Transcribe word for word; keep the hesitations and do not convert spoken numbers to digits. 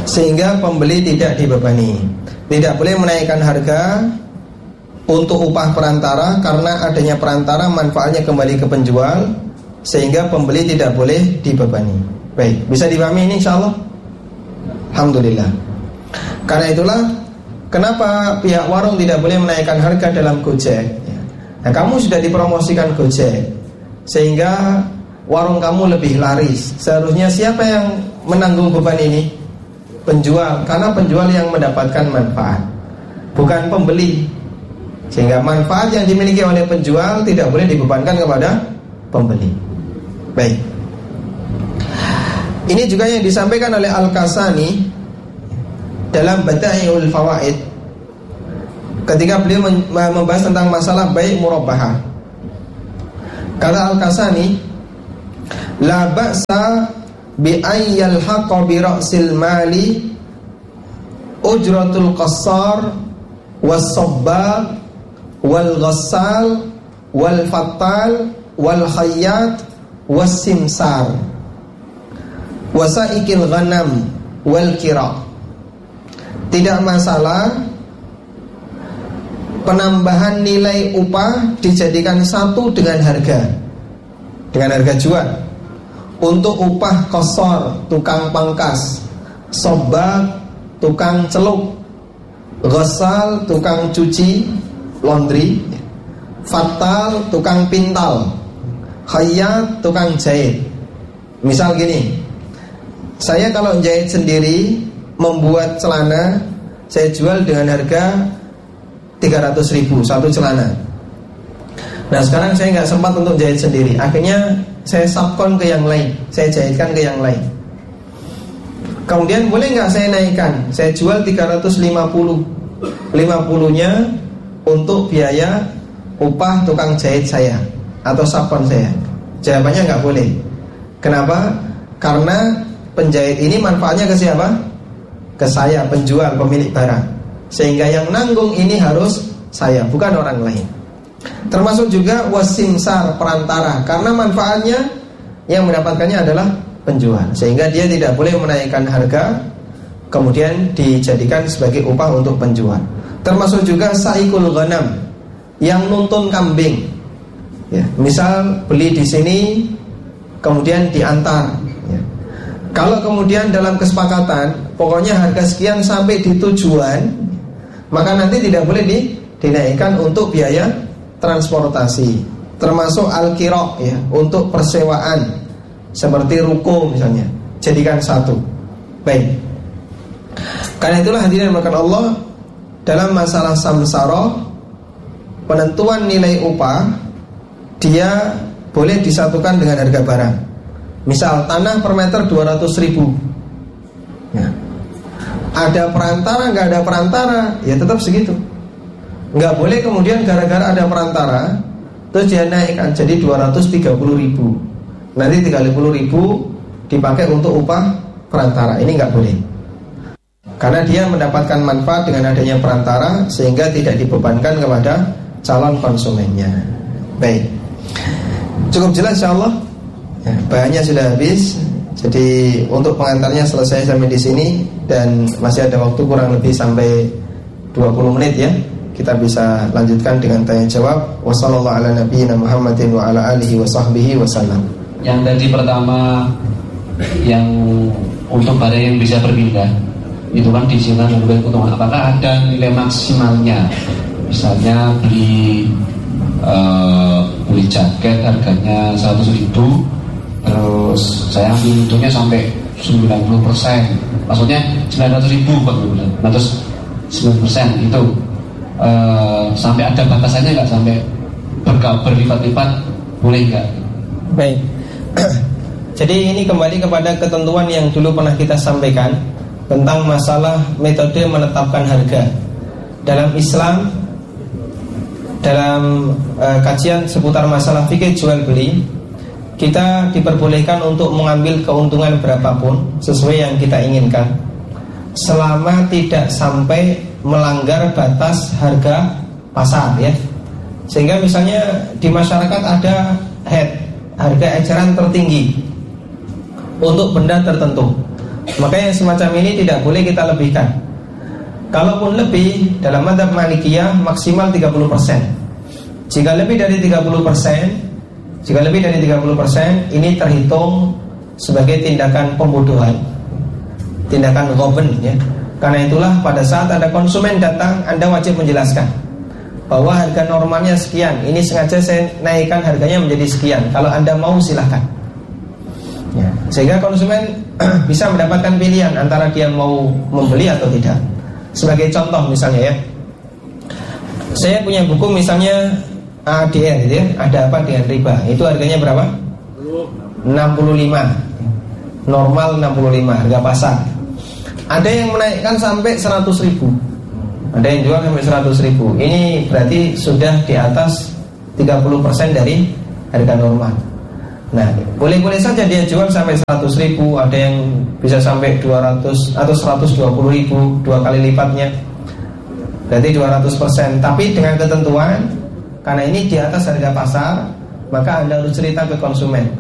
sehingga pembeli tidak dibebani. Tidak boleh menaikkan harga untuk upah perantara, karena adanya perantara manfaatnya kembali ke penjual, sehingga pembeli tidak boleh dibebani. Baik, bisa dipahami ini insyaallah? Alhamdulillah. Karena itulah kenapa pihak warung tidak boleh menaikkan harga dalam Gojek. Nah, kamu sudah dipromosikan Gojek sehingga warung kamu lebih laris. Seharusnya siapa yang menanggung beban ini? Penjual, karena penjual yang mendapatkan manfaat, bukan pembeli. Sehingga manfaat yang dimiliki oleh penjual tidak boleh dibebankan kepada pembeli. Baik. Ini juga yang disampaikan oleh Al-Kasani dalam Bada'iul Fawaid ketika beliau membahas tentang masalah bai' murabbahah. Kata Al-Kasani, la ba'sa bi ayyal haqqa bi ra'sil mali ujratul qassar was sabbag wal ghassal wal fattal wal khayyat was simsar wasaikil ghanam wal kira. Tidak masalah penambahan nilai upah dijadikan satu dengan harga, dengan harga jual. Untuk upah kosor, tukang pangkas, sobak, tukang celuk, ghassal, tukang cuci laundry, fattal, tukang pintal, khayyat, tukang jahit. Misal gini, saya kalau jahit sendiri, membuat celana, saya jual dengan harga tiga ratus ribu satu celana. Nah sekarang saya nggak sempat untuk jahit sendiri, akhirnya saya subkon ke yang lain, saya jahitkan ke yang lain. Kemudian boleh nggak saya naikkan? Saya jual tiga ratus lima puluh, lima puluh-nya untuk biaya upah tukang jahit saya atau subkon saya. Jawabannya nggak boleh. Kenapa? Karena penjahit ini manfaatnya ke siapa? Ke saya, penjual, pemilik barang. Sehingga yang nanggung ini harus saya, bukan orang lain. Termasuk juga wasimsar, perantara, karena manfaatnya yang mendapatkannya adalah penjual, sehingga dia tidak boleh menaikkan harga kemudian dijadikan sebagai upah untuk penjual. Termasuk juga saikul ghanam, yang nuntun kambing ya, misal beli di sini kemudian diantar ya. Kalau kemudian dalam kesepakatan pokoknya harga sekian sampai di tujuan, maka nanti tidak boleh di, dinaikkan untuk biaya transportasi. Termasuk al-qira ya, untuk persewaan seperti ruko misalnya, jadikan satu. Baik. Karena itulah hadirin yang dimuliakan Allah, dalam masalah samsara, penentuan nilai upah dia boleh disatukan dengan harga barang. Misal tanah per meter dua ratus ribu ya. Ada perantara, nggak ada perantara, ya tetap segitu. Nggak boleh kemudian gara-gara ada perantara terus dia naikkan jadi dua ratus tiga puluh ribu, nanti tiga puluh ribu dipakai untuk upah perantara. Ini nggak boleh, karena dia mendapatkan manfaat dengan adanya perantara, sehingga tidak dibebankan kepada calon konsumennya. Baik, cukup jelas insyaallah ya, bahannya sudah habis. Jadi untuk pengantarnya selesai sampai di sini, dan masih ada waktu kurang lebih sampai dua puluh menit ya. Kita bisa lanjutkan dengan tanya jawab. Wassallallahu ala nabiyina Muhammadin wa ala alihi wa sahbihi wasallam. Yang tadi pertama, yang untuk barang yang bisa berpindah, itu kan diisikan dengan keuntungan. Apakah ada nilai maksimalnya? Misalnya beli uh, beli jaket harganya seratus ribu, terus saya ambil untungnya sampai sembilan puluh persen, maksudnya sembilan ratus ribu nah, terus sembilan persen itu uh, sampai ada batasannya nggak, sampai berlipat-lipat boleh nggak? Baik. Jadi ini kembali kepada ketentuan yang dulu pernah kita sampaikan tentang masalah metode menetapkan harga dalam Islam. Dalam uh, kajian seputar masalah fikih jual beli, kita diperbolehkan untuk mengambil keuntungan berapapun sesuai yang kita inginkan, selama tidak sampai melanggar batas harga pasar ya. Sehingga misalnya di masyarakat ada head, harga eceran tertinggi untuk benda tertentu, Makanya semacam ini tidak boleh kita lebihkan. Kalaupun lebih, dalam mazhab Malikiyah maksimal tiga puluh persen. Jika lebih dari tiga puluh persen, jika lebih dari tiga puluh persen, ini terhitung sebagai tindakan pembodohan, tindakan ghaben, ya. Karena itulah pada saat ada konsumen datang, Anda wajib menjelaskan bahwa harga normalnya sekian, ini sengaja saya naikkan harganya menjadi sekian. Kalau Anda mau silahkan, ya. Sehingga konsumen bisa mendapatkan pilihan antara dia mau membeli atau tidak. Sebagai contoh misalnya, ya, saya punya buku misalnya A D R, gitu ya, ada apa dengan riba, itu harganya berapa? enam puluh lima, normal enam puluh lima harga pasar. Ada yang menaikkan sampai seratus ribu, ada yang jual sampai seratus ribu. Ini berarti sudah di atas tiga puluh persen dari harga normal. Nah, boleh-boleh saja dia jual sampai seratus ribu, ada yang bisa sampai dua ratus atau seratus dua puluh ribu, dua kali lipatnya, berarti dua ratus persen. Tapi dengan ketentuan, karena ini di atas harga pasar, maka Anda harus cerita ke konsumen,